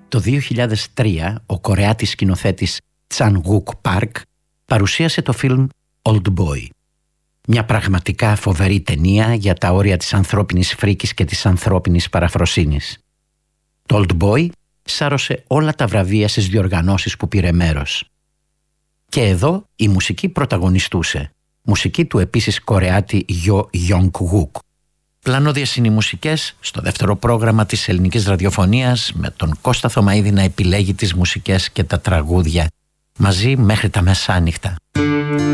Το 2003 ο Κορεάτης σκηνοθέτης Chan Wook Park παρουσίασε το φιλμ Old Boy. Μια πραγματικά φοβερή ταινία για τα όρια της ανθρώπινης φρίκης και της ανθρώπινης παραφροσύνης. Το Old Boy σάρωσε όλα τα βραβεία στις διοργανώσεις που πήρε μέρος. Και εδώ η μουσική πρωταγωνιστούσε. Μουσική του επίσης Κορεάτη Γιο Γιονγκ-γουκ. Πλανώδιες είναι οι μουσικές στο δεύτερο πρόγραμμα της ελληνικής ραδιοφωνίας, με τον Κώστα Θωμαίδη να επιλέγει τις μουσικές και τα τραγούδια μαζί μέχρι τα μεσάνυχτα.